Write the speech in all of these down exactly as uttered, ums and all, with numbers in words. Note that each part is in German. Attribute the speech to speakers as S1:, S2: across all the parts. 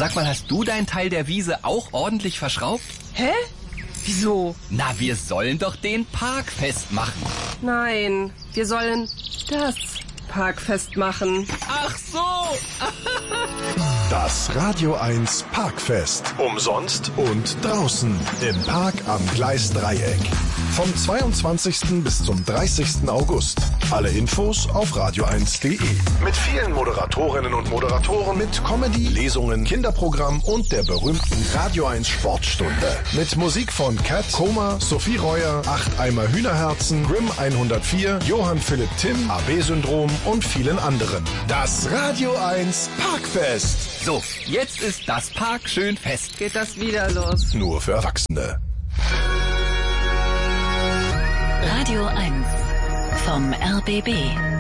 S1: Sag mal, hast du deinen Teil der Wiese auch ordentlich verschraubt?
S2: Hä? Wieso?
S1: Na, wir sollen doch den Park festmachen.
S2: Nein, wir sollen das Park festmachen.
S1: Ach so!
S3: Das Radio eins Parkfest. Umsonst und draußen im Park am Gleisdreieck. Vom zweiundzwanzigsten bis zum dreißigsten August. Alle Infos auf radio eins punkt de. Mit vielen Moderatorinnen und Moderatoren, mit Comedy, Lesungen, Kinderprogramm und der berühmten Radio eins Sportstunde. Mit Musik von Cat, Koma, Sophie Reuer, Acht Eimer Hühnerherzen, Grimm hundertvier, Johann Philipp Timm, A B-Syndrom und vielen anderen. Das Radio eins Parkfest.
S1: So, jetzt ist das Park schön fest.
S2: Geht das wieder los?
S3: Nur für Erwachsene.
S4: Radio eins vom R B B.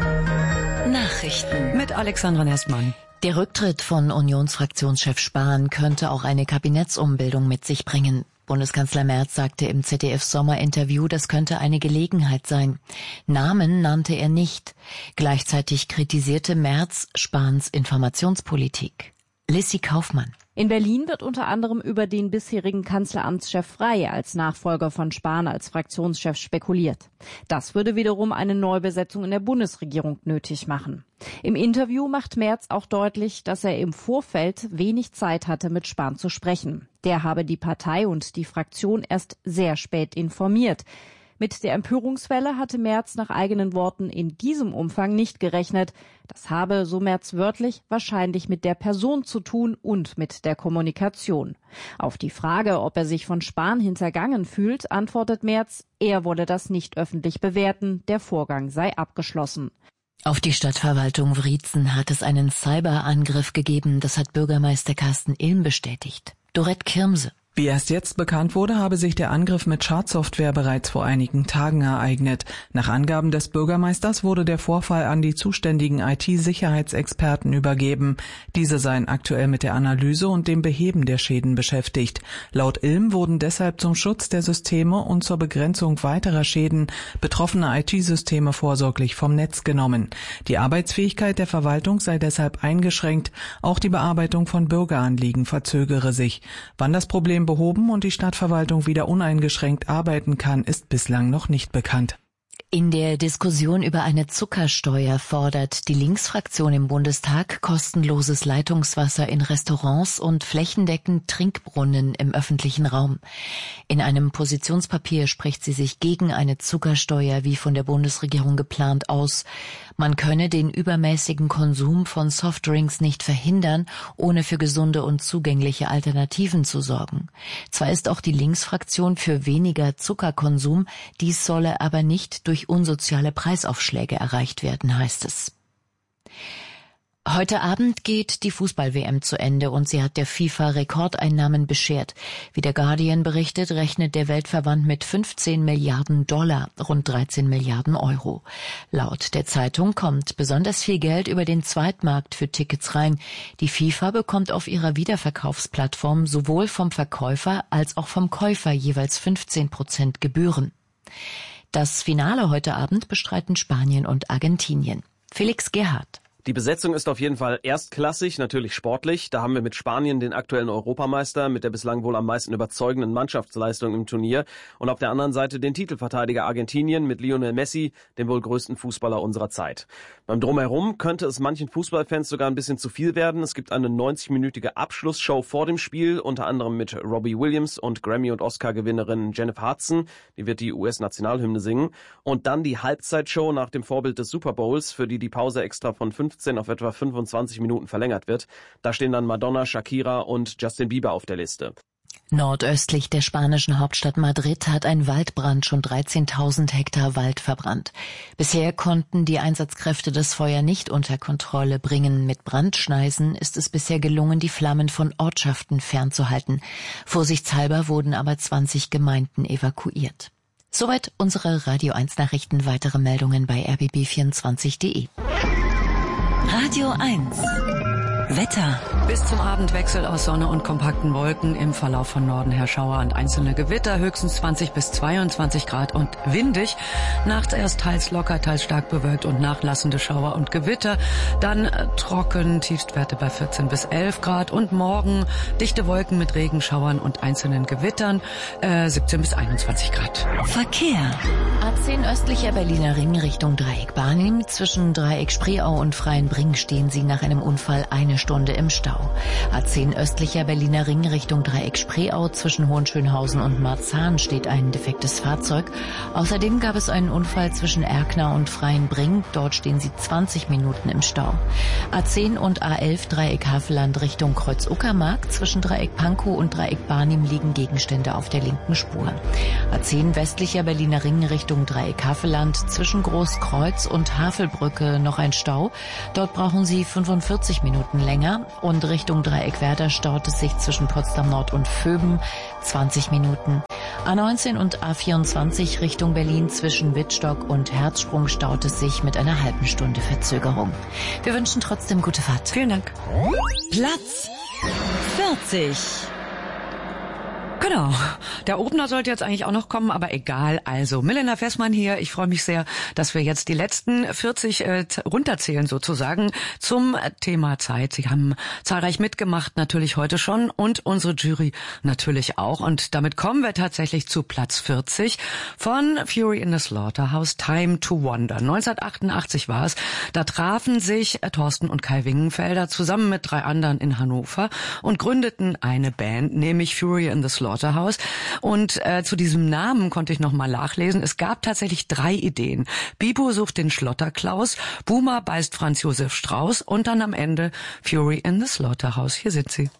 S4: Nachrichten
S5: mit Alexandra Nestmann.
S4: Der Rücktritt von Unionsfraktionschef Spahn könnte auch eine Kabinettsumbildung mit sich bringen. Bundeskanzler Merz sagte im Z D F-Sommerinterview, das könnte eine Gelegenheit sein. Namen nannte er nicht. Gleichzeitig kritisierte Merz Spahns Informationspolitik. Lissy Kaufmann.
S6: In Berlin wird unter anderem über den bisherigen Kanzleramtschef Frey als Nachfolger von Spahn als Fraktionschef spekuliert. Das würde wiederum eine Neubesetzung in der Bundesregierung nötig machen. Im Interview macht Merz auch deutlich, dass er im Vorfeld wenig Zeit hatte, mit Spahn zu sprechen. Der habe die Partei und die Fraktion erst sehr spät informiert. Mit der Empörungswelle hatte Merz nach eigenen Worten in diesem Umfang nicht gerechnet. Das habe, so Merz wörtlich, wahrscheinlich mit der Person zu tun und mit der Kommunikation. Auf die Frage, ob er sich von Spahn hintergangen fühlt, antwortet Merz, er wolle das nicht öffentlich bewerten, der Vorgang sei abgeschlossen.
S4: Auf die Stadtverwaltung Wriezen hat es einen Cyberangriff gegeben, das hat Bürgermeister Carsten Ilm bestätigt. Dorette Kirmse.
S7: Wie erst jetzt bekannt wurde, habe sich der Angriff mit Schadsoftware bereits vor einigen Tagen ereignet. Nach Angaben des Bürgermeisters wurde der Vorfall an die zuständigen I T-Sicherheitsexperten übergeben. Diese seien aktuell mit der Analyse und dem Beheben der Schäden beschäftigt. Laut Ilm wurden deshalb zum Schutz der Systeme und zur Begrenzung weiterer Schäden betroffene I T-Systeme vorsorglich vom Netz genommen. Die Arbeitsfähigkeit der Verwaltung sei deshalb eingeschränkt. Auch die Bearbeitung von Bürgeranliegen verzögere sich. Wann das Problem behoben und die Stadtverwaltung wieder uneingeschränkt arbeiten kann, ist bislang noch nicht bekannt.
S4: In der Diskussion über eine Zuckersteuer fordert die Linksfraktion im Bundestag kostenloses Leitungswasser in Restaurants und flächendeckend Trinkbrunnen im öffentlichen Raum. In einem Positionspapier spricht sie sich gegen eine Zuckersteuer wie von der Bundesregierung geplant aus. Man könne den übermäßigen Konsum von Softdrinks nicht verhindern, ohne für gesunde und zugängliche Alternativen zu sorgen. Zwar ist auch die Linksfraktion für weniger Zuckerkonsum, dies solle aber nicht durch unsoziale Preisaufschläge erreicht werden, heißt es. Heute Abend geht die Fußball-W M zu Ende und sie hat der FIFA Rekordeinnahmen beschert. Wie der Guardian berichtet, rechnet der Weltverband mit fünfzehn Milliarden Dollar, rund dreizehn Milliarden Euro. Laut der Zeitung kommt besonders viel Geld über den Zweitmarkt für Tickets rein. Die FIFA bekommt auf ihrer Wiederverkaufsplattform sowohl vom Verkäufer als auch vom Käufer jeweils fünfzehn Prozent Gebühren. Das Finale heute Abend bestreiten Spanien und Argentinien. Felix Gerhardt.
S8: Die Besetzung ist auf jeden Fall erstklassig, natürlich sportlich. Da haben wir mit Spanien den aktuellen Europameister mit der bislang wohl am meisten überzeugenden Mannschaftsleistung im Turnier. Und auf der anderen Seite den Titelverteidiger Argentinien mit Lionel Messi, dem wohl größten Fußballer unserer Zeit. Beim Drumherum könnte es manchen Fußballfans sogar ein bisschen zu viel werden. Es gibt eine neunzig-minütige Abschlussshow vor dem Spiel, unter anderem mit Robbie Williams und Grammy- und Oscar-Gewinnerin Jennifer Hudson. Die wird die U S-Nationalhymne singen. Und dann die Halbzeitshow nach dem Vorbild des Super Bowls, für die die Pause extra von fünfzehn auf etwa fünfundzwanzig Minuten verlängert wird. Da stehen dann Madonna, Shakira und Justin Bieber auf der Liste.
S4: Nordöstlich der spanischen Hauptstadt Madrid hat ein Waldbrand schon dreizehntausend Hektar Wald verbrannt. Bisher konnten die Einsatzkräfte das Feuer nicht unter Kontrolle bringen. Mit Brandschneisen ist es bisher gelungen, die Flammen von Ortschaften fernzuhalten. Vorsichtshalber wurden aber zwanzig Gemeinden evakuiert. Soweit unsere Radio eins Nachrichten. Weitere Meldungen bei r b b vierundzwanzig punkt de. Radio eins.
S5: Wetter.
S9: Bis zum Abendwechsel aus Sonne und kompakten Wolken. Im Verlauf von Norden her Schauer und einzelne Gewitter. Höchstens zwanzig bis zweiundzwanzig Grad und windig. Nachts erst teils locker, teils stark bewölkt und nachlassende Schauer und Gewitter. Dann äh, trocken, Tiefstwerte bei vierzehn bis elf Grad. Und morgen dichte Wolken mit Regenschauern und einzelnen Gewittern. Äh, siebzehn bis einundzwanzig Grad.
S5: Verkehr.
S4: A zehn östlicher Berliner Ring Richtung Dreieck Barnim. Zwischen Dreieck Spreeau und Freienbring stehen Sie nach einem Unfall eine Stunde im Stau. A zehn östlicher Berliner Ring Richtung Dreieck Spreeau. Zwischen Hohenschönhausen und Marzahn steht ein defektes Fahrzeug. Außerdem gab es einen Unfall zwischen Erkner und Freienbring. Dort stehen Sie zwanzig Minuten im Stau. A zehn und A elf Dreieck Havelland Richtung Kreuz Uckermark. Zwischen Dreieck Pankow und Dreieck Barnim liegen Gegenstände auf der linken Spur. A zehn westlicher Berliner Ring Richtung Dreieck Havelland. Zwischen Großkreuz und Havelbrücke noch ein Stau. Dort brauchen Sie fünfundvierzig Minuten länger. Und Richtung Dreieck Werder staut es sich zwischen Potsdam Nord und Vöben zwanzig Minuten. A neunzehn und A vierundzwanzig Richtung Berlin zwischen Wittstock und Herzsprung staut es sich mit einer halben Stunde Verzögerung. Wir wünschen trotzdem gute Fahrt.
S9: Vielen Dank.
S5: Platz vierzig.
S9: Genau. Der Opener sollte jetzt eigentlich auch noch kommen, aber egal. Also, Milena Fessmann hier. Ich freue mich sehr, dass wir jetzt die letzten vierzig äh, runterzählen sozusagen zum Thema Zeit. Sie haben zahlreich mitgemacht, natürlich heute schon, und unsere Jury natürlich auch. Und damit kommen wir tatsächlich zu Platz vierzig von Fury in the Slaughterhouse, Time to Wander. neunzehnhundertachtundachtzig war es. Da trafen sich äh, Thorsten und Kai Wingenfelder zusammen mit drei anderen in Hannover und gründeten eine Band, nämlich Fury in the Slaughterhouse. Und äh, zu diesem Namen konnte ich noch mal nachlesen. Es gab tatsächlich drei Ideen. Bibo sucht den Schlotterklaus, Boomer beißt Franz Josef Strauß und dann am Ende Fury in the Slaughterhouse. Hier sind sie.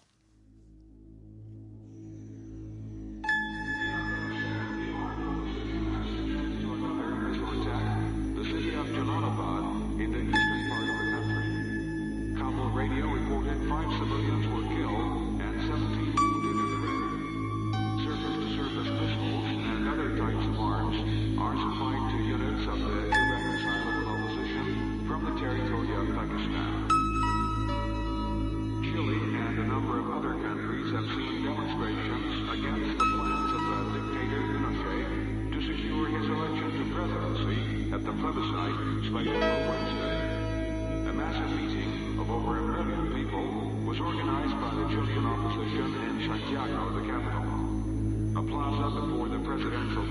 S10: At the plebiscite,